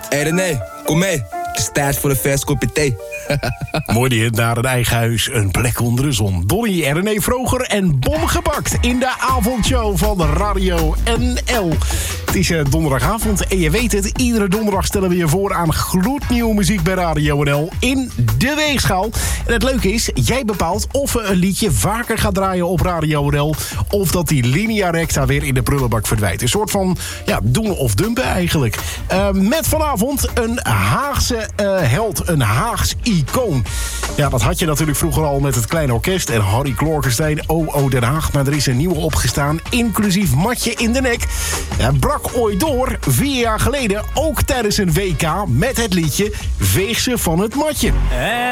Hé René, kom mee. Het is tijd voor een vers kopje thee. Mooi die naar een eigen huis, een plek onder de zon. Donnie en René Vroger en Bom gepakt in de avondshow van Radio NL. Het is donderdagavond en je weet het, iedere donderdag stellen we je voor aan gloednieuwe muziek bij Radio NL in de weegschaal. En het leuke is, jij bepaalt of we een liedje vaker gaan draaien op Radio NL of dat die linea recta weer in de prullenbak verdwijnt. Een soort van doen of dumpen eigenlijk. Met vanavond een Haagse held, een Haags icoon. Ja, dat had je natuurlijk vroeger al met het Kleine Orkest en Harry Klorkenstein, O.O. Den Haag. Maar er is een nieuwe opgestaan, inclusief matje in de nek. Ja, brak ooit door, 4 jaar geleden, ook tijdens een WK met het liedje Veeg ze van het matje.